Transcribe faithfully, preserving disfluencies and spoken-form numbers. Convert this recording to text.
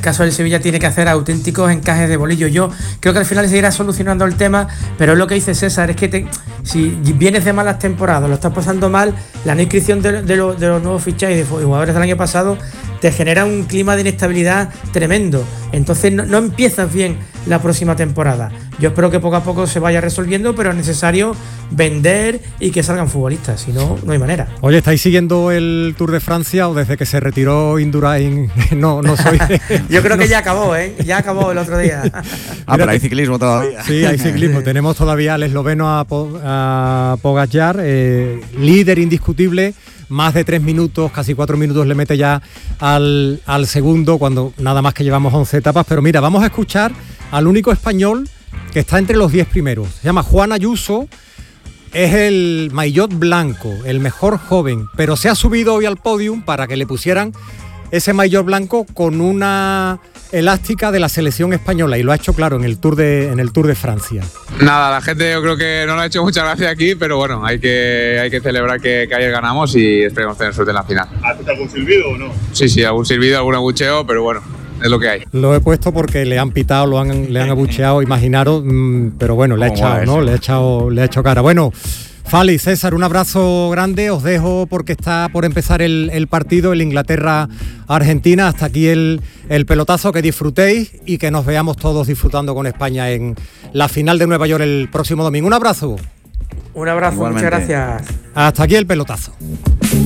caso del Sevilla tiene que hacer auténticos encajes de bolillo. Yo creo que al final se irá solucionando el tema, pero es lo que dice César, es que te, si vienes de malas temporadas, lo estás pasando mal, la no inscripción de, de, lo, de los nuevos fichajes de jugadores del año pasado te genera un clima de inestabilidad tremendo. Entonces no, no empiezas bien la próxima temporada. Yo espero que poco a poco se vaya resolviendo, pero es necesario vender y que salgan futbolistas, si no, no hay manera. Oye, ¿estáis siguiendo el Tour de Francia o desde que se retiró Indurain? No, no soy... Yo creo que ya acabó, ¿eh? Ya acabó el otro día. Ah, pero hay ciclismo todavía. Sí, hay ciclismo. Tenemos todavía al esloveno a, Po- a Pogačar, eh, líder indiscutible. Más de tres minutos, casi cuatro minutos le mete ya al, al segundo, cuando nada más que llevamos once etapas. Pero mira, vamos a escuchar al único español que está entre los diez primeros. Se llama Juan Ayuso, es el maillot blanco, el mejor joven, pero se ha subido hoy al podium para que le pusieran ese maillot blanco con una elástica de la selección española, y lo ha hecho, claro, en el Tour de, en el Tour de Francia. Nada, la gente yo creo que no le ha hecho mucha gracia aquí, pero bueno, hay que, hay que celebrar que, que ayer ganamos y esperemos tener suerte en la final. ¿Haces algún silbido o no? Sí, sí, algún silbido, algún abucheo, pero bueno, es lo que hay. Lo he puesto porque le han pitado, lo han, le han abucheado, imaginaros, mmm, pero bueno, le ha echado, ¿no? Le ha echado, le ha echado cara. Bueno, Fali, César, un abrazo grande, os dejo porque está por empezar el, el partido, el Inglaterra-Argentina. Hasta aquí el, el pelotazo, que disfrutéis y que nos veamos todos disfrutando con España en la final de Nueva York el próximo domingo. Un abrazo. Un abrazo, igualmente. Muchas gracias. Hasta aquí el pelotazo.